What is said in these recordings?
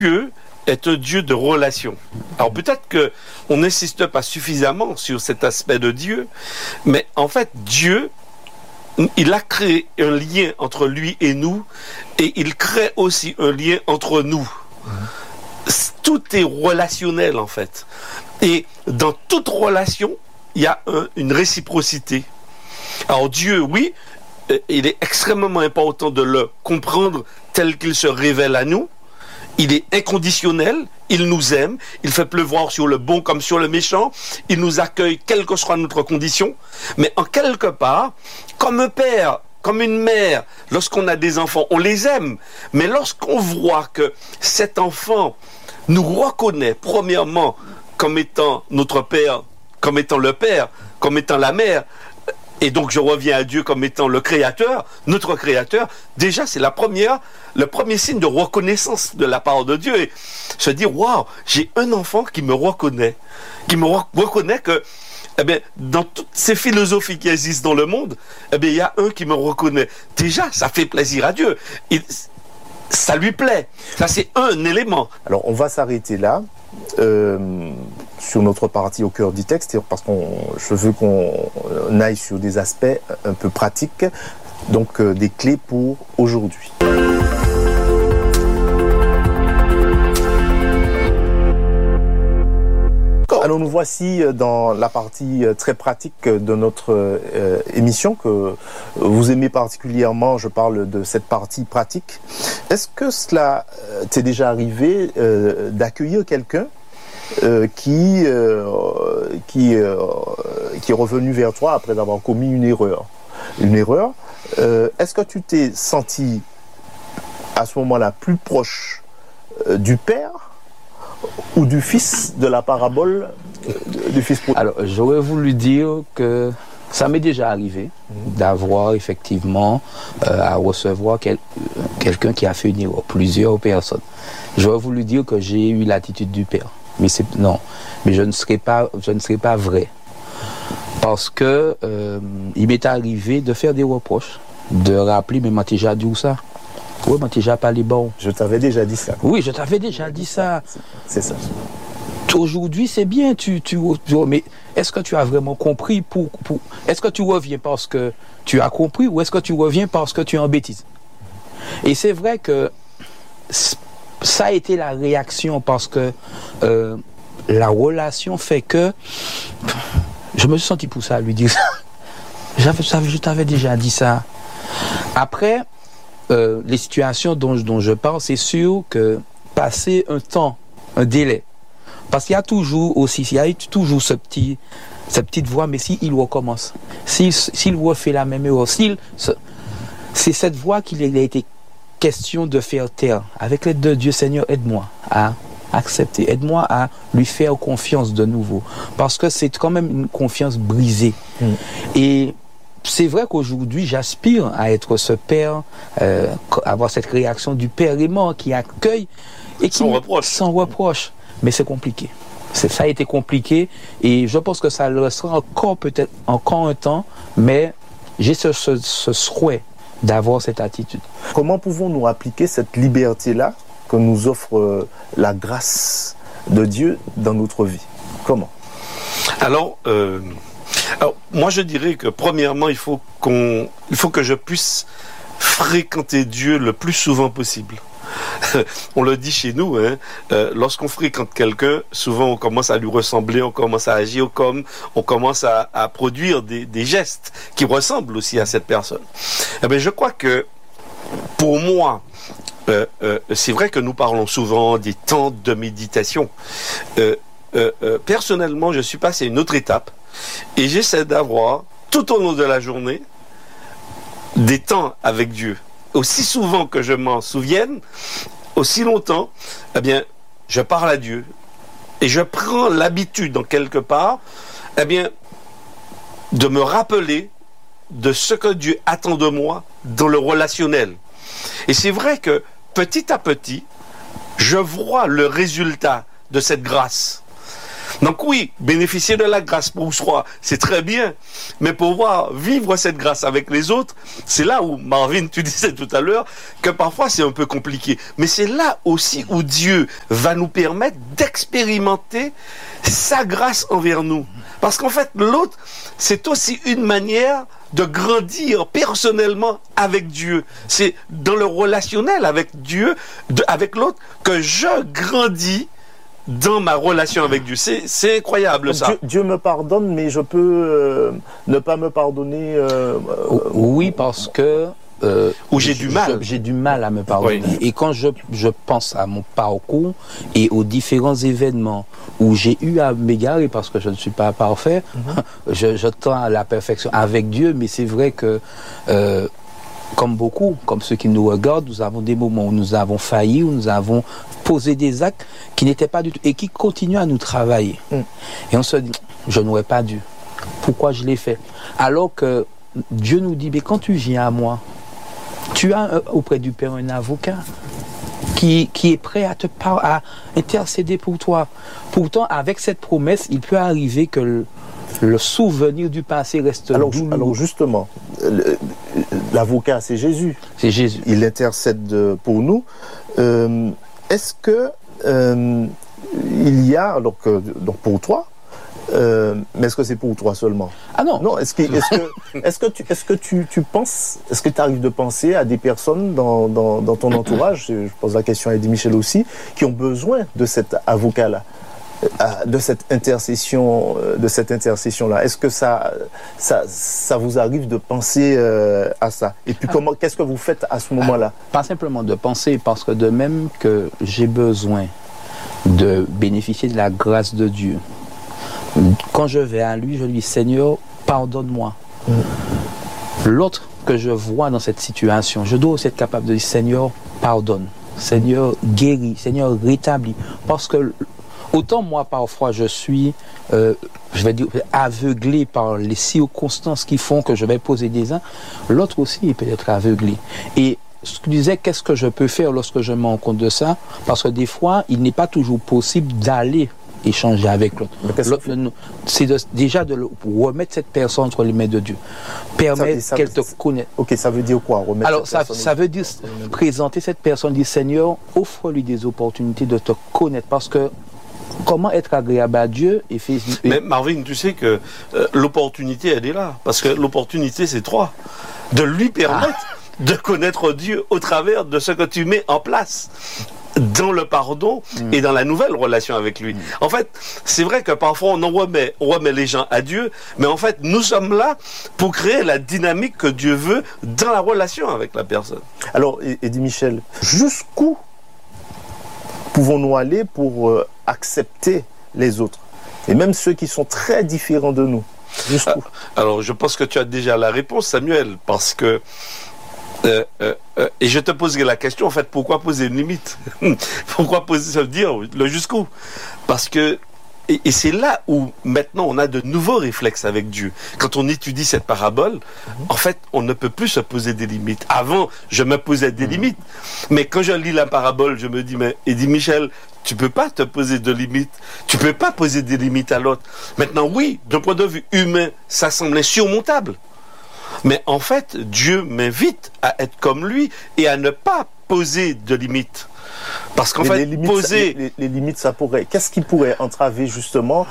Dieu est un Dieu de relation. Alors peut-être qu'on n'insiste pas suffisamment sur cet aspect de Dieu, mais en fait, Dieu, il a créé un lien entre lui et nous, et il crée aussi un lien entre nous. Tout est relationnel en fait. Et dans toute relation, il y a une réciprocité. Alors Dieu, oui, il est extrêmement important de le comprendre tel qu'il se révèle à nous. Il est inconditionnel, il nous aime, il fait pleuvoir sur le bon comme sur le méchant, il nous accueille quelle que soit notre condition, mais en quelque part, comme un père, comme une mère, lorsqu'on a des enfants, on les aime, mais lorsqu'on voit que cet enfant nous reconnaît premièrement comme étant notre père, comme étant le père, comme étant la mère, et donc je reviens à Dieu comme étant le créateur, notre créateur, déjà c'est le premier signe de reconnaissance de la part de Dieu. Et se dire, waouh, j'ai un enfant qui me reconnaît que, eh bien, dans toutes ces philosophies qui existent dans le monde, eh bien, il y a un qui me reconnaît. Déjà, ça fait plaisir à Dieu. Ça lui plaît. Ça, c'est un élément. Alors, on va s'arrêter là. Sur notre partie au cœur du texte, parce que je veux qu'on aille sur des aspects un peu pratiques, donc des clés pour aujourd'hui. Alors nous voici dans la partie très pratique de notre émission que vous aimez particulièrement. Je parle de cette partie pratique. Est-ce que cela t'est déjà arrivé d'accueillir quelqu'un qui est revenu vers toi après avoir commis une erreur? Est-ce que tu t'es senti à ce moment-là plus proche du Père ou du Fils de la parabole du Fils prodigue? Alors, j'aurais voulu dire que ça m'est déjà arrivé d'avoir effectivement à recevoir quelqu'un qui a fait une erreur, plusieurs personnes. J'aurais voulu dire que j'ai eu l'attitude du Père. Mais je ne serais pas vrai. Parce que il m'est arrivé de faire des reproches, de rappeler, mais m'a déjà dit où ça? Oui, m'a déjà parlé bon. Je t'avais déjà dit ça. Oui, je t'avais déjà dit ça. C'est ça. Aujourd'hui, c'est bien, mais est-ce que tu as vraiment compris est-ce que tu reviens parce que tu as compris ou est-ce que tu reviens parce que tu es en bêtise? Et c'est vrai que ça a été la réaction parce que la relation fait que je me suis senti poussé à lui dire ça. Je t'avais déjà dit ça. Après, les situations dont je parle, c'est sûr que passer un temps, un délai, parce qu'il y a toujours cette petite voix, mais s'il recommence, s'il refait la même erreur, c'est cette voix qu'il a été question de faire taire. Avec l'aide de Dieu, Seigneur, aide-moi à accepter, aide-moi à lui faire confiance de nouveau, parce que c'est quand même une confiance brisée. Et c'est vrai qu'aujourd'hui, j'aspire à être ce père, avoir cette réaction du père aimant qui accueille et qui sans reproche. Mais c'est compliqué. Ça a été compliqué et je pense que ça le sera peut-être encore un temps, mais j'ai ce souhait d'avoir cette attitude. Comment pouvons-nous appliquer cette liberté-là que nous offre la grâce de Dieu dans notre vie? Comment? Alors, moi je dirais que premièrement, il faut que je puisse fréquenter Dieu le plus souvent possible. On le dit chez nous, lorsqu'on fréquente quelqu'un, souvent on commence à lui ressembler, on commence à agir comme, on commence à produire des gestes qui ressemblent aussi à cette personne. Eh bien, je crois que pour moi, c'est vrai que nous parlons souvent des temps de méditation. Personnellement, je suis passé à une autre étape et j'essaie d'avoir tout au long de la journée des temps avec Dieu. Aussi souvent que je m'en souvienne, aussi longtemps, eh bien, je parle à Dieu et je prends l'habitude, en quelque part, eh bien, de me rappeler de ce que Dieu attend de moi dans le relationnel. Et c'est vrai que petit à petit, je vois le résultat de cette grâce. Donc oui, bénéficier de la grâce pour soi, c'est très bien, mais pouvoir vivre cette grâce avec les autres, c'est là où, Marvin, tu disais tout à l'heure, que parfois c'est un peu compliqué. Mais c'est là aussi où Dieu va nous permettre d'expérimenter sa grâce envers nous. Parce qu'en fait, l'autre, c'est aussi une manière de grandir personnellement avec Dieu. C'est dans le relationnel avec Dieu, avec l'autre, que je grandis dans ma relation avec Dieu. C'est incroyable, ça. Dieu me pardonne, mais je peux ne pas me pardonner. Oui, parce que où j'ai du mal. J'ai du mal à me pardonner. Oui. Et quand je pense à mon parcours et aux différents événements où j'ai eu à m'égarer parce que je ne suis pas parfait, je tends à la perfection avec Dieu, mais c'est vrai que comme beaucoup, comme ceux qui nous regardent, nous avons des moments où nous avons failli, où nous avons posé des actes qui n'étaient pas du tout et qui continuent à nous travailler. Et on se dit, je n'aurais pas dû. Pourquoi je l'ai fait? Alors que Dieu nous dit, mais quand tu viens à moi, tu as auprès du Père un avocat qui est prêt à intercéder pour toi. Pourtant, avec cette promesse, il peut arriver que le souvenir du passé reste douloureux. Alors justement, l'avocat, c'est Jésus. C'est Jésus. Il intercède pour nous. Est-ce que il y a, donc pour toi, mais est-ce que c'est pour toi seulement? Ah non. Non, est-ce que tu penses, est-ce que tu arrives de penser à des personnes dans ton entourage, je pose la question à Eddie Michel aussi, qui ont besoin de cet avocat-là, de cette intercession-là? Est-ce que ça vous arrive de penser à ça? Et puis qu'est-ce que vous faites à ce moment-là? Pas simplement de penser, parce que de même que j'ai besoin de bénéficier de la grâce de Dieu, quand je vais à lui, je lui dis, Seigneur, pardonne-moi. L'autre que je vois dans cette situation, je dois aussi être capable de dire, Seigneur, pardonne. Seigneur, guéris. Seigneur, rétablis. Parce que autant moi, parfois, je suis, je vais dire, aveuglé par les circonstances qui font que je vais poser des actes, l'autre aussi, il peut être aveuglé. Et ce que je disais, qu'est-ce que je peux faire lorsque je me rends compte de ça? Parce que des fois, il n'est pas toujours possible d'aller échanger avec l'autre. C'est déjà de remettre cette personne entre les mains de Dieu. Permettre qu'elle te connaisse. Ok, ça veut dire quoi, remettre? Alors, ça veut dire présenter cette personne, dire Seigneur, offre-lui des opportunités de te connaître. Parce que comment être agréable à Dieu Mais Marvin, tu sais que l'opportunité, elle est là. Parce que l'opportunité, c'est trois. De lui permettre de connaître Dieu au travers de ce que tu mets en place dans le pardon et dans la nouvelle relation avec lui. En fait, c'est vrai que parfois on remet les gens à Dieu, mais en fait, nous sommes là pour créer la dynamique que Dieu veut dans la relation avec la personne. Alors, Eddie Michel, jusqu'où pouvons-nous aller pour accepter les autres? Et même ceux qui sont très différents de nous. Jusqu'où? Alors, je pense que tu as déjà la réponse, Samuel, parce que et je te poserai la question, en fait, pourquoi poser une limite? Pourquoi poser, ça veut dire le jusqu'où? Parce que, et c'est là où maintenant on a de nouveaux réflexes avec Dieu. Quand on étudie cette parabole, en fait, on ne peut plus se poser des limites. Avant, je me posais des limites. Mais quand je lis la parabole, je me dis, mais Eddie Michel, tu peux pas te poser de limites. Tu peux pas poser des limites à l'autre. Maintenant, oui, d'un point de vue humain, ça semble insurmontable. Mais en fait, Dieu m'invite à être comme lui et à ne pas poser de limites. Parce qu'en fait, les limites, ça pourrait... Qu'est-ce qui pourrait entraver justement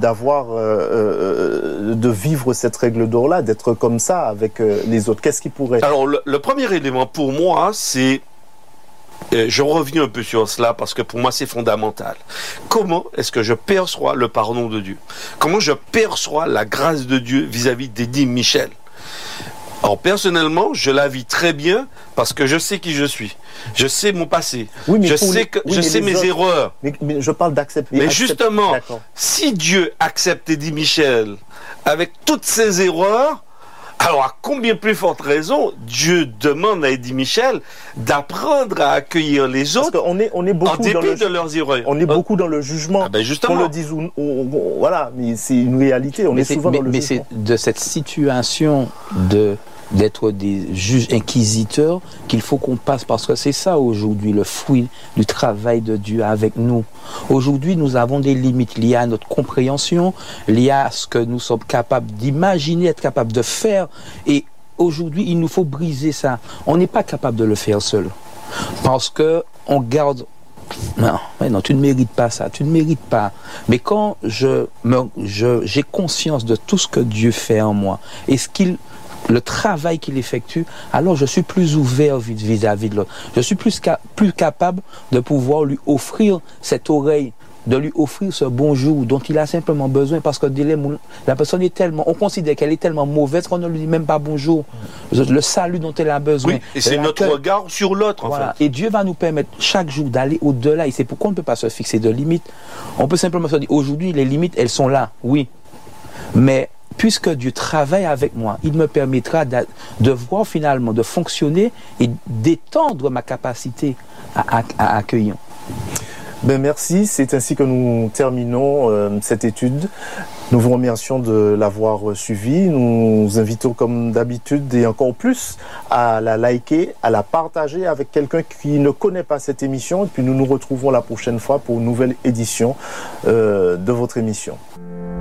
de vivre cette règle d'or-là, d'être comme ça avec les autres? Qu'est-ce qui pourrait... Alors, le premier élément pour moi, c'est... je reviens un peu sur cela parce que pour moi c'est fondamental. Comment est-ce que je perçois le pardon de Dieu? Comment je perçois la grâce de Dieu vis-à-vis d'Eddie Michel? Alors personnellement, je la vis très bien parce que je sais qui je suis. Je sais mon passé. Oui, je sais mes erreurs. Mais je parle d'accepter. Mais justement, si Dieu accepte Eddie Michel avec toutes ses erreurs, alors à combien plus forte raison Dieu demande à Eddie Michel d'apprendre à accueillir les autres on est beaucoup en dépit de leurs erreurs. On est beaucoup dans le jugement. Ah ben justement. Qu'on le dise voilà, mais c'est une réalité. On est souvent dans le jugement. Mais c'est de cette situation de d'être des juges inquisiteurs qu'il faut qu'on passe, parce que c'est ça aujourd'hui le fruit du travail de Dieu avec nous. Aujourd'hui, nous avons des limites liées à notre compréhension, liées à ce que nous sommes capables d'imaginer, être capables de faire, et aujourd'hui, il nous faut briser ça. On n'est pas capable de le faire seul, parce que on garde... Non, tu ne mérites pas ça, tu ne mérites pas. Mais quand j'ai conscience de tout ce que Dieu fait en moi, et le travail qu'il effectue, alors je suis plus ouvert vis-à-vis de l'autre. Je suis plus capable de pouvoir lui offrir cette oreille, de lui offrir ce bonjour dont il a simplement besoin, parce que la personne est tellement, on considère qu'elle est tellement mauvaise qu'on ne lui dit même pas bonjour. Le salut dont elle a besoin. Oui, et c'est notre regard sur l'autre, voilà. en fait. Et Dieu va nous permettre chaque jour d'aller au-delà, et c'est pourquoi on ne peut pas se fixer de limites. On peut simplement se dire, aujourd'hui, les limites, elles sont là, oui. Mais puisque Dieu travaille avec moi, il me permettra de voir finalement, de fonctionner et d'étendre ma capacité à accueillir. Ben merci, c'est ainsi que nous terminons cette étude. Nous vous remercions de l'avoir suivi. Nous invitons comme d'habitude et encore plus à la liker, à la partager avec quelqu'un qui ne connaît pas cette émission. Et puis nous nous retrouvons la prochaine fois pour une nouvelle édition de votre émission.